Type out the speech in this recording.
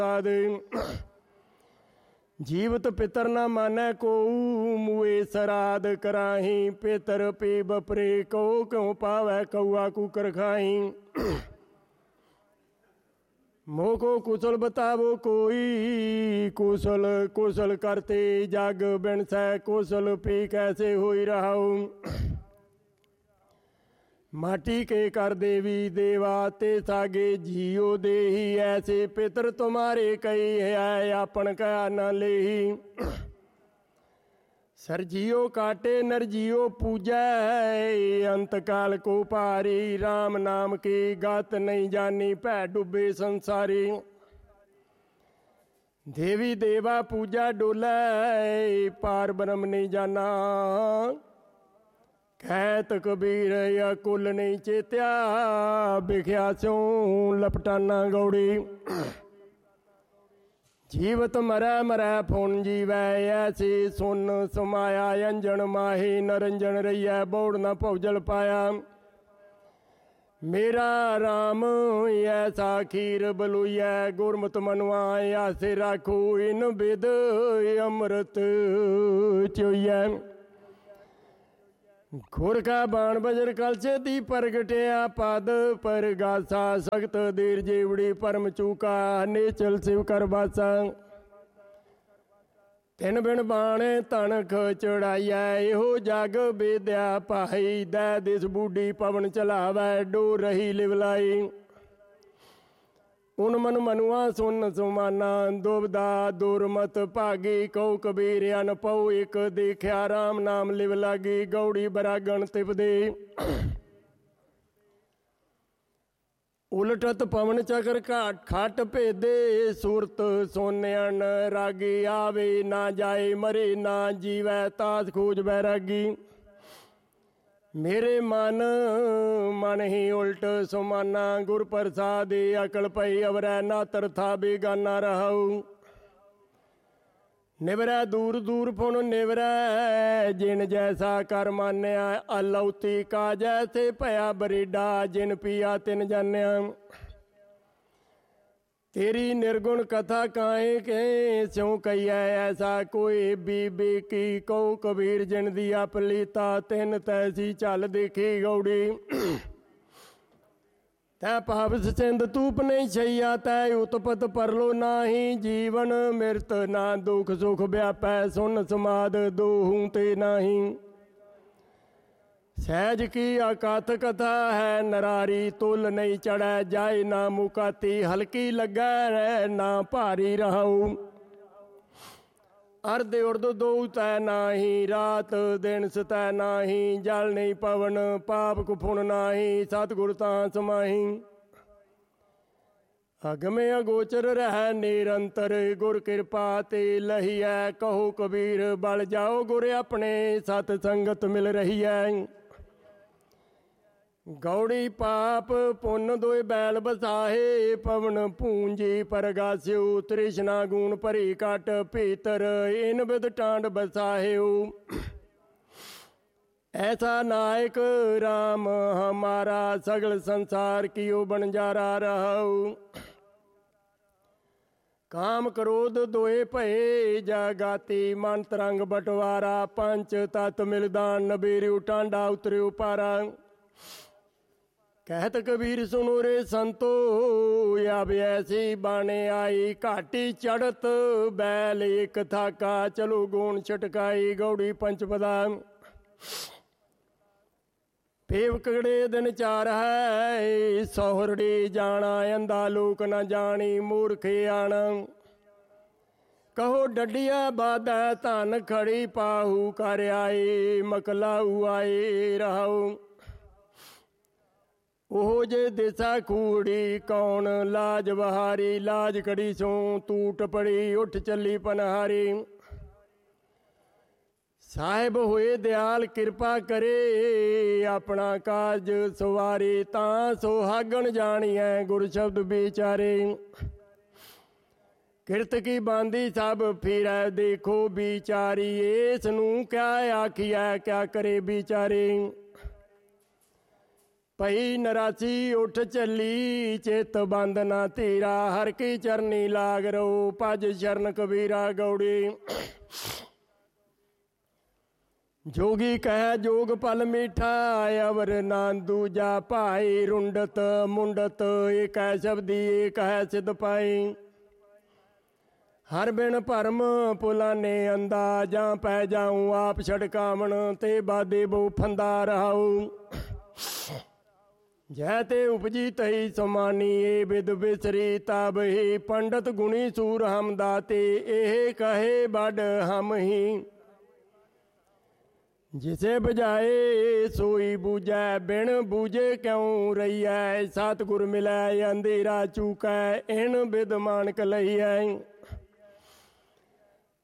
दे। जीवत पितर न मानै को मुए सराद कराही, पितर पे बपरे को क्यों पावै कौआ कुकर खाही। मोह को कुशल बतावो कोई, कुशल कुशल करते जग बिन सै कुशल पी कैसे होई रहाऊ। माटी के कर देवी देवा ते सागे जियो देही, ऐसे पितर तुम्हारे कई है आपन कहा न लेही। सरजियो काटे नरजियो पूजै, अंत काल को पारी, राम नाम की गात नहीं जानी भै डूबे संसारी। देवी देवा पूजा डोलै, पार ब्रह्म नहीं जाना, कहत कबीर या कुल नहीं चेत्या, बिख्या स्यों लपटाना गौड़ी। जीवत मरै मरै फुन जीवै, ऐसे सुन समाया अंजन माही, नरंजन रहिया बौड़ न भौजल पाया। मेरा राम ऐसा खीर बलुइया, गुरमत मनुआ आसे राखो, इन बिद अमृत चोइया। खुर का बाण बजर कलचे दी प्रगटिया, पद पर गासा सख्त देर जेवड़ी परम चूका, नेचल शिव कर बासा। तिन बिन बाण तनख चढ़ाइया, एहो जग बेद्या भाई, दै दिस बूढ़ी पवन चलावै, डोर रही लिवलाई। उन मन मनुआ सुन सुमाना, दुबदा दुरमत भागी, कौ कबीर अन पौ एक देखा, राम नाम लिव लागी, गौड़ी बरागण तिपदे। उलटत पवन चक्र घाट खट भेदे, सूरत सोन्यान रागी, आवे ना जाए मरे ना जीवै, तास खोज बैरागी। मेरे मन मन ही उल्ट सुमाना, गुर प्रसाद अकल पई, अवरै नातर था बेगाना रहाऊ। निवरै दूर दूर फुन निवरै, जिन जैसा कर मान्या, अलौती का जैसे भया बरेडा, जिन पिया तिन जान्या। तेरी निर्गुण कथा काहे के स्यों कहिए, ऐसा कोई बीबी की कौ कबीर, जिन दिया पलीता तिन तैसी चल देखी गौड़ी। तै पावस सिंध तूप नहीं छैया, तै उत्पत परलो नाही, जीवन मृत ना दुख सुख व्यापै, सुन समाद दोहूं ते नाही। सहज की अकथ कथा है नरारी, तुल नहीं चढ़ै जाए ना मुकाती, हल्की लगै ना भारी रहाऊ। अर्ध उर्द दो तै नाही, रात दिन सतै नाही, जल नहीं पवन पाप कुफुन नाही, सतगुर तां समाही। अगमे अगोचर रह निरंतर, गुर कृपा ते लहिए, कहो कबीर बल जाओ, गुर अपने सत संगत मिल रही है। गौड़ी पाप पुन दोए बैल बसाहे, पवन पूंजी परगास्यु, तृष्णा गुण भरी कट भीतर, इन बिद टांड बसाहेऊ। ऐसा नायक राम हमारा, सगल संसार कियो बंजारा रहाऊ। काम क्रोध दोए भये जागाती, मन तरंग बटवारा, पंच तत मिलदान, नबेरियो टांडा उतरियो पारा। कहत कबीर सुनो रे संतो, अब ऐसी बाने आई, घाटी चढ़त बैल एक थाका, चलो गुण छटकाई, गौड़ी पंचपदा। पेवकड़े दिन चार है, सोहरड़ी जाना, अंधा लोक न जानी, मूर्खे आना। कहो डडिया बाधा धन खड़ी, पाहू कर आए, मकलाऊ आए रहाऊ। ओहो जे दिशा कूड़ी कौन, लाज बहारी, लाज कड़ी सो टूट पड़ी, उठ चली पनहारी। साहिब होए दयाल कृपा करे, अपना काज सवारे, तां सुहागण जानिए गुर शब्द विचारे। किरत की बांधी सब फिरै देखो बिचारी, इस नूं क्या आखिए क्या करे बिचारे। ਪਈ ਨਰਾਸੀ ਉੱਠ ਚੱਲੀ, ਚਿੱਤ ਬੰਦ ਨਾ ਧੀਰਾ, ਹਰ ਕੀ ਚਰਨੀ ਲਾਗ ਰਹੋ, ਭਜ ਸ਼ਰਨ ਕਬੀਰਾ ਗੌੜੀ। ਜੋਗੀ ਕਹਿ ਜੋਗ ਪਲ ਮੀਠਾ, ਅਵਰ ਨਾਨ ਦੂਜਾ ਭਾਈ, ਰੁੰਡਤ ਮੁੰਡਤ ਏਕ ਹੈ ਸ਼ਬਦੀ, ਏਕ ਹੈ ਸਿਧ ਪਾਈ। ਹਰ ਬਿਨ ਭਰਮ ਪੁਲਾਨੇ ਅੰਦਾ, ਜਾਂ ਪੈ ਜਾਊਂ ਆਪ ਛੜਕਾਵਣ, ਤੇ ਬਾਦੇ ਬੋ ਫੰਦਾ ਰਹਾਊ। ਜੈ ਤੇ ਉਪਜੀ ਤਹੀ ਸਮਾਨੀ, ਏ ਬਿਦ ਬਿਸਰੀ ਤਬ ਹੀ, ਪੰਡਤ ਗੁਣੀ ਸੂਰ ਹਮ ਦਾਤੇ, ਇਹ ਕਹੇ ਬਡ ਹਮ ਹੀ। ਜਿਸੇ ਬੁਝਾਏ ਸੋਈ ਬੂਝੈ, ਬਿਨ ਬੂਝੇ ਕਿਉਂ ਰਹੀਐ, ਸਤਿਗੁਰ ਮਿਲੈ ਅੰਧੇਰਾ ਚੂਕੈ, ਇਨ ਬਿਦ ਮਾਨਕ ਲਈਐ।